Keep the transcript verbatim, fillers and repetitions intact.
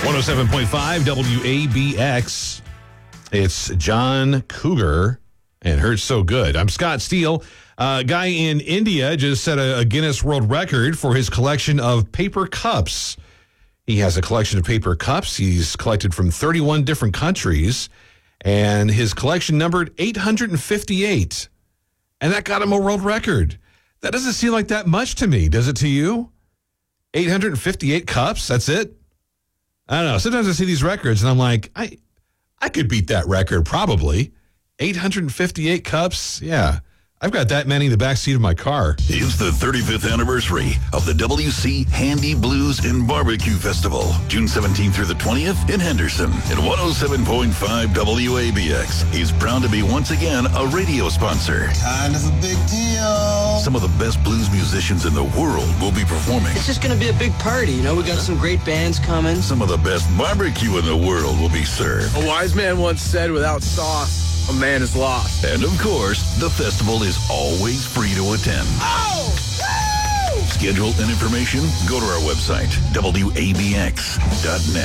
one oh seven point five W A B X. It's John Cougar and Hurts So Good. I'm Scott Steele. A uh, guy in India just set a, a Guinness World Record for his collection of paper cups. He has a collection of paper cups. He's collected from thirty-one different countries, and his collection numbered eight hundred fifty-eight. And that got him a world record. That doesn't seem like that much to me. Does it to you? eight hundred fifty-eight cups? That's it? I don't know. Sometimes I see these records, and I'm like, I I could beat that record, probably. eight hundred fifty-eight cups? Yeah. I've got that many in the backseat of my car. It's the thirty-fifth anniversary of the W C Handy Blues and Barbecue Festival, June seventeenth through the twentieth in Henderson. And one oh seven point five W A B X is proud to be once again a radio sponsor. Kind of a big deal. Some of the best blues musicians in the world will be performing. It's just going to be a big party, you know? We got some great bands coming. Some of the best barbecue in the world will be served. A wise man once said, without sauce, a man is lost. And of course, the festival is always free to attend. Oh! Woo! Schedule and information, go to our website, W A B X dot net.